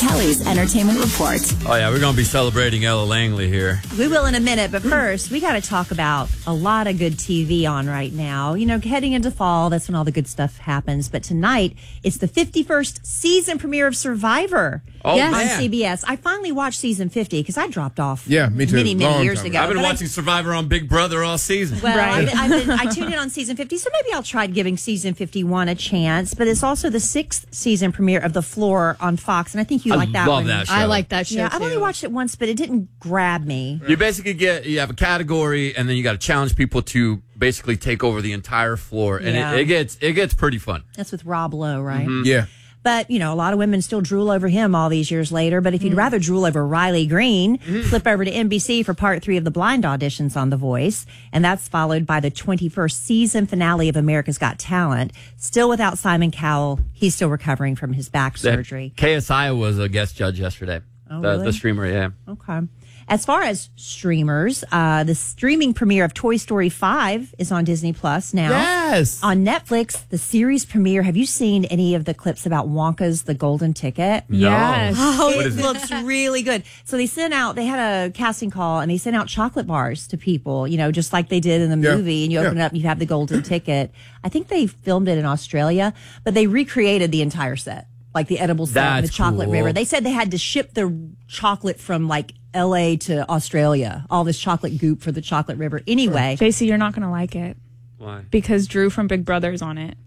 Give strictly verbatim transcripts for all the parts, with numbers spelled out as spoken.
Kelly's Entertainment Report. Oh, yeah, we're going to be celebrating Ella Langley here. We will in a minute, but first, we got to talk about a lot of good T V on right now. You know, heading into fall, that's when all the good stuff happens. But tonight, it's the fifty-first season premiere of Survivor. Oh, yes. man. On C B S. I finally watched season fifty because I dropped off yeah, me too. many, many Long years time ago. I've been But watching I, Survivor on Big Brother all season. Well, Right. I've, I've been, I tuned in on season fifty, so maybe I'll try giving season fifty-one a chance. But it's also the sixth season premiere of The Floor on Fox, and I think you I like that love one. that show. I like that show Yeah, too. I've only watched it once, but it didn't grab me. You basically get, you have a category, and then you got to challenge people to basically take over the entire floor, and Yeah. it, it gets it gets pretty fun. That's with Rob Lowe, right? Yeah. But, you know, a lot of women still drool over him all these years later. But if you'd rather drool over Riley Green, flip over to N B C for part three of the blind auditions on The Voice. And that's followed by the twenty-first season finale of America's Got Talent. Still without Simon Cowell. He's still recovering from his back surgery. K S I was a guest judge yesterday. Oh, the, really? the streamer, yeah. Okay. As far as streamers, uh, the streaming premiere of Toy Story five is on Disney Plus now. Yes. On Netflix, the series premiere. Have you seen any of the clips about Wonka's The Golden Ticket? Yes. Oh, What it is it? looks really good. So they sent out, they had a casting call and they sent out chocolate bars to people, you know, just like they did in the Yeah. movie. And you open Yeah. it up and you have the golden ticket. I think they filmed it in Australia, but they recreated the entire set, like the edible set and the That's chocolate cool. river. They said they had to ship the chocolate from like L A to Australia, all this chocolate goop for the chocolate river. Anyway, J C, you're not going to like it Why? because Drew from Big Brother is on it.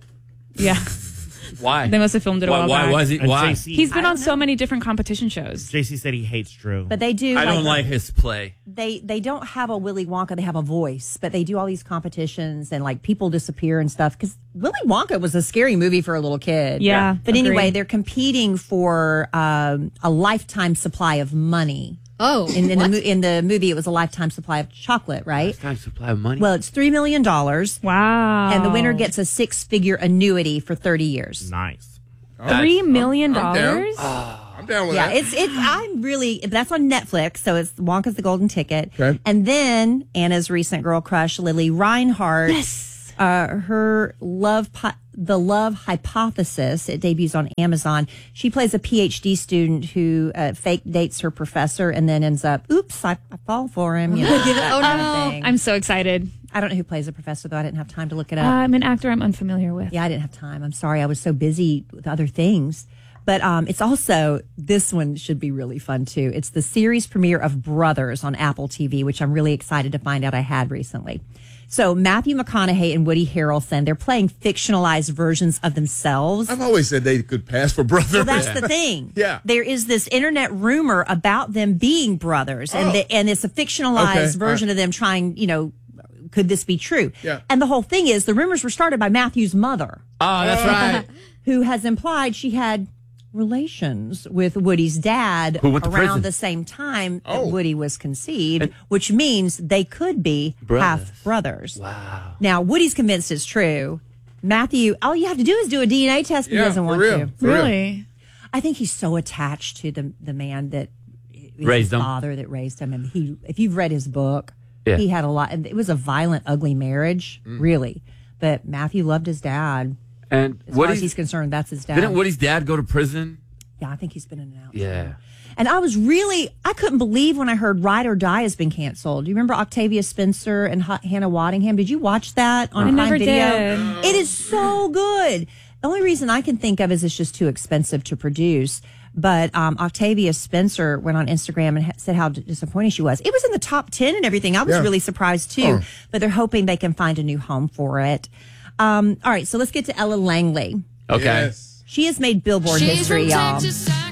Yeah. Why? They must have filmed it a Why, while why back. was he? And Why? J C, He's been I on don't so know. many different competition shows. J C said he hates Drew. but they do. I don't like his play. they they don't have a Willy Wonka. They have a voice, but they do all these competitions and like people disappear and stuff. Because Willy Wonka was a scary movie for a little kid. Yeah, But anyway, agreed. they're competing for um, a lifetime supply of money. Oh, In, in, the, what? mo- in the movie, it was a lifetime supply of chocolate, right? Time supply of money. Well, it's three million dollars, Wow. and the winner gets a six-figure annuity for thirty years. nice. Three million I'm down. dollars? I'm down with Yeah, that. it's it's. I'm really. That's on Netflix, so it's Wonka's the Golden Ticket. Okay. And then Anna's recent girl crush, Lily Reinhardt. Yes. Uh, her love, po- the Love Hypothesis. It debuts on Amazon. She plays a PhD student who uh, fake dates her professor and then ends up, oops, I, I fall for him. You know, that Oh, kind no. of thing. I'm so excited. I don't know who plays the professor though. I didn't have time to look it up. I'm an actor I'm unfamiliar with. Yeah, I didn't have time. I'm sorry. I was so busy with other things. But um, it's also, this one should be really fun too. It's the series premiere of Brothers on Apple T V, which I'm really excited to find out I had recently. So Matthew McConaughey and Woody Harrelson, they're playing fictionalized versions of themselves. I've always said they could pass for brothers. Well, that's the thing. Yeah. There is this internet rumor about them being brothers, and Oh. the, and it's a fictionalized Okay, version all of them trying, you know, could this be true? Yeah. And the whole thing is the rumors were started by Matthew's mother, oh, that's right. who has implied she had relations with Woody's dad Who went to around prison. the same time Oh. that Woody was conceived, which means they could be Brothers. half brothers. Wow. Now, Woody's convinced it's true. Matthew, all you have to do is do a D N A test, but he Yeah, doesn't for want real. to. For real. Really? I think he's so attached to the the man that Raised his him. father that raised him, and he. If you've read his book, Yeah. he had a lot. And it was a violent, ugly marriage, Mm. really. But Matthew loved his dad. And As far as Woody's, he's concerned, that's his dad. didn't Woody's dad go to prison? Yeah, I think he's been in and out. Yeah. And I was really, I couldn't believe when I heard Ride or Die has been canceled. Do you remember Octavia Spencer and H- Hannah Waddingham? Did you watch that on I Prime never Video? did. It is so good. The only reason I can think of is it's just too expensive to produce. But um, Octavia Spencer went on Instagram and ha- said how disappointed she was. It was in the top ten and everything. I was Yeah. really surprised too. Oh. But they're hoping they can find a new home for it. Um, all right, so let's get to Ella Langley. Okay. Yes. She has made Billboard history, y'all.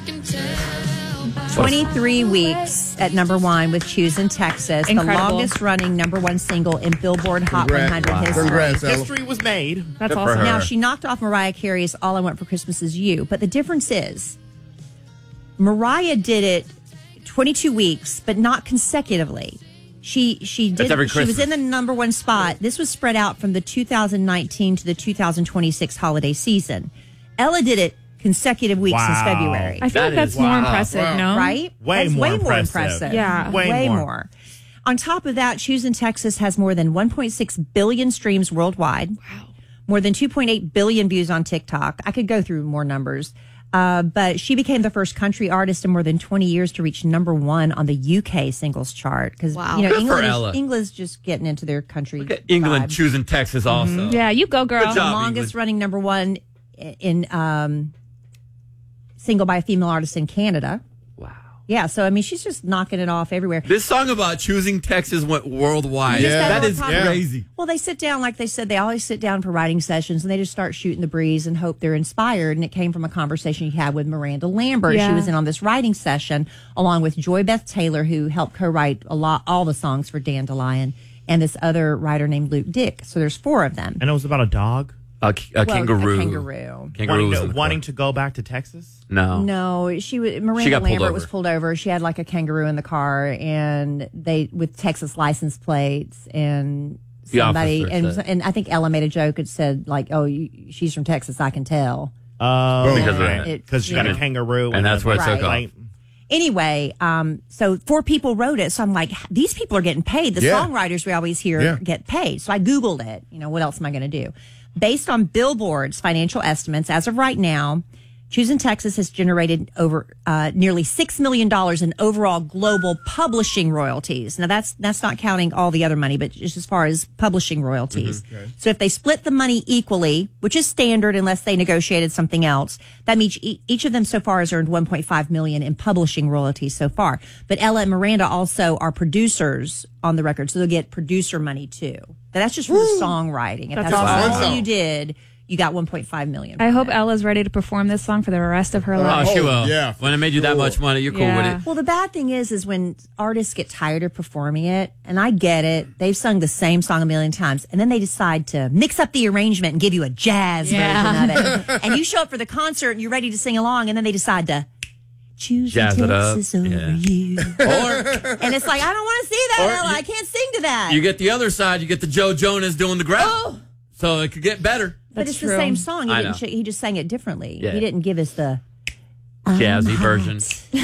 twenty-three weeks at number one with Choosing Texas, Incredible. the longest running number one single in Billboard Hot Congrats. one hundred Wow. history. Congrats, Ella. History was made. That's Good for awesome. her. Now, she knocked off Mariah Carey's All I Want for Christmas Is You, but the difference is Mariah did it twenty-two weeks, but not consecutively. She she did. That's every she was Christmas. in the number one spot. This was spread out from the two thousand nineteen to the two thousand twenty-six holiday season. Ella did it consecutive weeks since Wow. February. I feel That like that's is- more wow. impressive, Wow. no? Right? Way That's more way more impressive. impressive. Yeah. Way more. more. On top of that, Choosing Texas has more than one point six billion streams worldwide. Wow. More than two point eight billion views on TikTok. I could go through more numbers. Uh, but she became the first country artist in more than twenty years to reach number one on the U K singles chart. Because Wow. you know, Good for England Ella. is, England's just getting into their country. Look at England vibe. choosing Texas also. Yeah, you go, girl. Good job. Longest England. running number one in um, single by a female artist in Canada. Wow. Yeah, so I mean, she's just knocking it off everywhere. This song about choosing Texas went worldwide. Yeah. That is Yeah. crazy. Well, they sit down, like they said, they always sit down for writing sessions and they just start shooting the breeze and hope they're inspired. And it came from a conversation he had with Miranda Lambert. Yeah. She was in on this writing session along with Joy Beth Taylor, who helped co-write a lot, all the songs for Dandelion, and this other writer named Luke Dick. So there's four of them. And it was about a dog A, a Well, kangaroo. A kangaroo. Kangaroo wanting, was to, in the wanting court. to go back to Texas. No. No, she was Miranda She got pulled Lambert over. was pulled over. She had like a kangaroo in the car, and they with Texas license plates, and The somebody officer and said. and I think Ella made a joke and said like, "Oh, you, she's from Texas, I can tell." Oh, Because of that. It- because she got yeah. a kangaroo, And that's the where it took off. light- Anyway, um, so four people wrote it. So I'm like, these people are getting paid. The Yeah. songwriters we always hear Yeah. get paid. So I Googled it. You know, what else am I going to do? Based on Billboard's financial estimates, as of right now, Choosing Texas has generated over uh, nearly six million dollars in overall global publishing royalties. Now, that's that's not counting all the other money, but just as far as publishing royalties. So if they split the money equally, which is standard unless they negotiated something else, that means e- each of them so far has earned one point five million dollars in publishing royalties so far. But Ella and Miranda also are producers on the record, so they'll get producer money too. That's just for the songwriting. If that's, That's all awesome. you did, you got one point five million I from hope it. Ella's ready to perform this song for the rest of her Oh, life. she Oh, will. yeah, When it made you that sure. much money, you're cool Yeah. with it. Well, the bad thing is, is when artists get tired of performing it, and I get it, they've sung the same song a million times, and then they decide to mix up the arrangement and give you a jazz Yeah. version of it. And you show up for the concert and you're ready to sing along, and then they decide to choose Jazz it up. Texas over Yeah. you. Or And it's like, I don't want to see that, Or Ella. you- I can't sing to that. you get the other side, you get the Joe Jonas doing the ground. Oh. So it could get better. but That's it's true. the same song. He, I didn't know. sh- he just sang it differently. Yeah. He didn't give us the Jazzy version.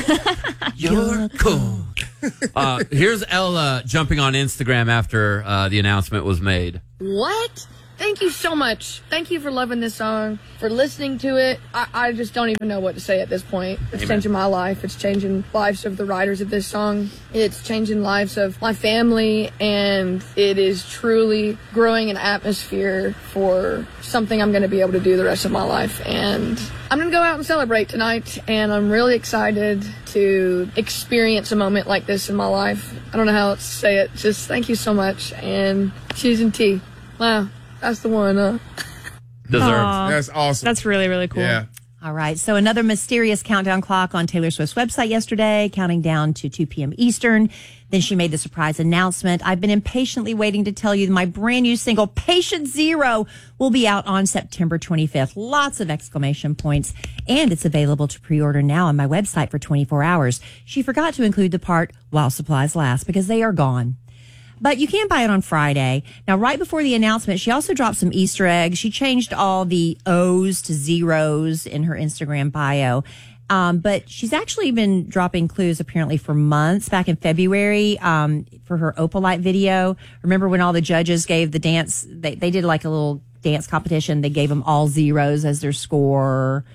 You're cool. uh, here's Ella jumping on Instagram after uh, the announcement was made. What? Thank you so much. Thank you for loving this song, for listening to it. I, I just don't even know what to say at this point. It's Amen. changing my life. It's changing lives of the writers of this song. It's changing lives of my family, and it is truly growing an atmosphere for something I'm going to be able to do the rest of my life. And I'm going to go out and celebrate tonight, and I'm really excited to experience a moment like this in my life. I don't know how else to say it. Just thank you so much, and choosing T. Wow. That's the one, huh? Deserved. Aw. That's awesome. That's really, really cool. yeah. All right. So another mysterious countdown clock on Taylor Swift's website yesterday, counting down to two p.m. Eastern. Then she made the surprise announcement. I've been impatiently waiting to tell you that my brand new single, Patient Zero, will be out on September twenty-fifth. Lots of exclamation points. And it's available to pre-order now on my website for twenty-four hours. She forgot to include the part while supplies last because they are gone. But you can buy it on Friday. Now, right before the announcement, she also dropped some Easter eggs. She changed all the O's to zeros in her Instagram bio. Um, but she's actually been dropping clues apparently for months. Back in February, um, for her Opalite video. Remember when all the judges gave the dance, they, they did like a little dance competition. They gave them all zeros as their score.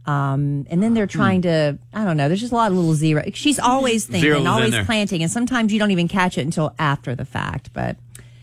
Um, and then they're trying to, I don't know, there's just a lot of little zero. She's always Zeros thinking, in always there. planting, and sometimes you don't even catch it until after the fact. But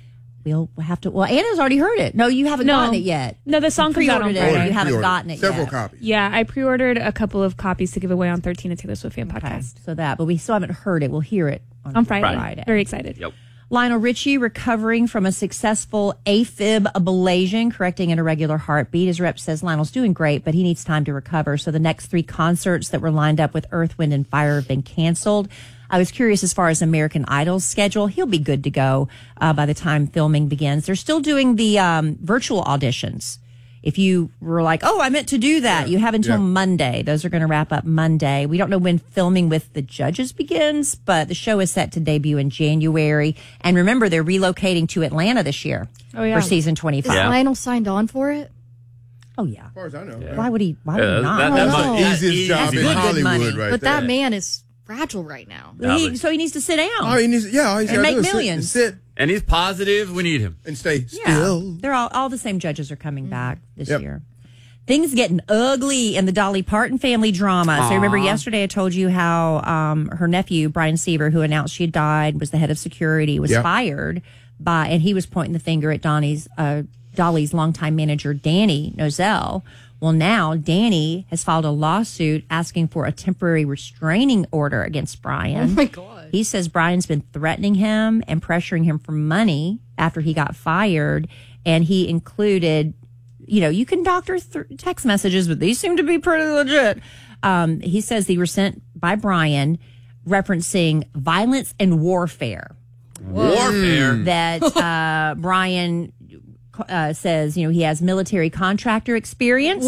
we'll have to, well, Anna's already heard it. No, you haven't No. gotten it yet. No, the song You comes out on pre-ordered it, Friday. You haven't Pre-ordered. gotten it Several yet. copies. Yeah, I pre-ordered a couple of copies to give away on thirteen at Taylor Swift Fan Okay, Podcast so that, but we still haven't heard it. We'll hear it on, on Friday. Friday. Very excited. Yep. Lionel Richie recovering from a successful AFib ablation, correcting an irregular heartbeat. His rep says Lionel's doing great, but he needs time to recover. So the next three concerts that were lined up with Earth, Wind, and Fire have been canceled. I was curious as far as American Idol's schedule. He'll be good to go uh, by the time filming begins. They're still doing the um, virtual auditions. If you were like, oh, I meant to do that, you have until Yeah. Monday. Those are going to wrap up Monday. We don't know when filming with the judges begins, but the show is set to debut in January. And remember, they're relocating to Atlanta this year Oh, yeah. for season Is twenty-five. Yeah. Lionel signed on for it? Oh, yeah. As far as I know. Why would he? Why would Yeah, he not? that- I that don't must- know. that's Easiest easy job in good money. Hollywood right But there. that man is fragile right now. He- so he needs to sit down. Oh, he needs, yeah, all he's And got to make do is sit, millions. sit And he's positive. We need him. and stay Yeah. still. They're all, all the same judges are coming back this Yep. year. Things getting ugly in the Dolly Parton family drama. Aww. So remember yesterday I told you how um, her nephew, Brian Seaver, who announced she had died, was the head of security, was Yep. fired by, and he was pointing the finger at Donnie's, uh, Dolly's longtime manager, Danny Nozell. Well, now Danny has filed a lawsuit asking for a temporary restraining order against Brian. Oh my God. He says Brian's been threatening him and pressuring him for money after he got fired. And he included, you know, you can doctor th- text messages, but these seem to be pretty legit. Um, he says they were sent by Brian referencing violence and warfare. Warfare. That uh, Brian uh, says, you know, he has military contractor experience,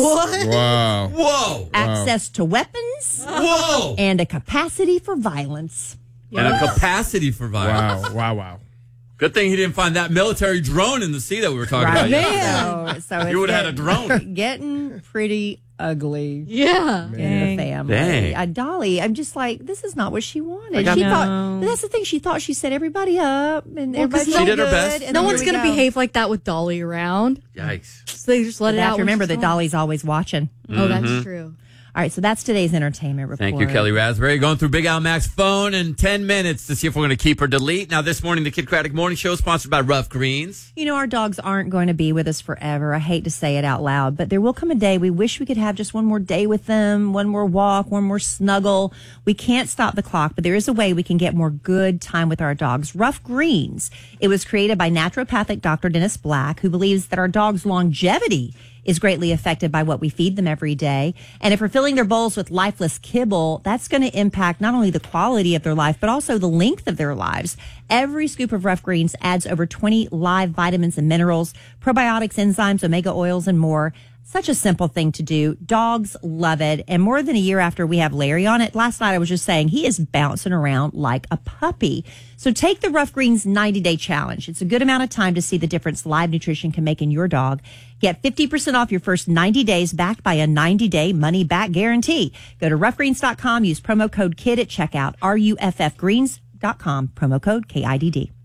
Wow. Whoa. access to weapons, Whoa. and a capacity for violence. And a capacity for violence. Wow. Wow. Wow. Good thing he didn't find that military drone in the sea that we were talking about. yesterday. So, so You would have had a getting- drone. Getting pretty ugly. Yeah. In the family. Dang. Uh, Dolly, I'm just like, this is not what she wanted. got- She No. thought, but that's the thing. She thought she set everybody up, and Well, 'cause everybody she felt did her good, best. and No then one's here we going to go. behave like that with Dolly around. Yikes. So they just let But it I out. have to when remember she's that gone. Dolly's always watching. Oh, that's true. All right, so that's today's entertainment report. Thank you, Kelly Raspberry. Going through Big Al Mac's phone in ten minutes to see if we're going to keep or delete. Now, this morning, the Kid Craddock Morning Show is sponsored by Rough Greens. You know, our dogs aren't going to be with us forever. I hate to say it out loud, but there will come a day we wish we could have just one more day with them, one more walk, one more snuggle. We can't stop the clock, but there is a way we can get more good time with our dogs. Rough Greens. It was created by naturopathic Doctor Dennis Black, who believes that our dogs' longevity is greatly affected by what we feed them every day. And if we're filling their bowls with lifeless kibble, that's going to impact not only the quality of their life, but also the length of their lives. Every scoop of Rough Greens adds over twenty live vitamins and minerals, probiotics, enzymes, omega oils, and more. Such a simple thing to do. Dogs love it. And more than a year after we have Larry on it, last night I was just saying he is bouncing around like a puppy. So take the Rough Greens ninety day challenge. It's a good amount of time to see the difference live nutrition can make in your dog. Get fifty percent off your first ninety days backed by a ninety day money back guarantee. Go to rough greens dot com. Use promo code KID at checkout. R U F F greens dot com. Promo code K I D D.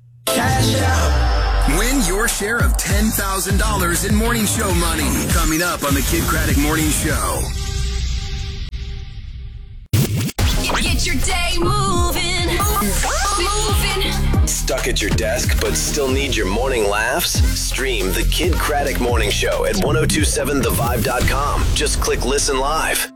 Win your share of ten thousand dollars in morning show money. Coming up on the Kid Craddock Morning Show. Get your day moving. Moving. Stuck at your desk but still need your morning laughs? Stream the Kid Craddock Morning Show at ten twenty-seven the vibe dot com. Just click listen live.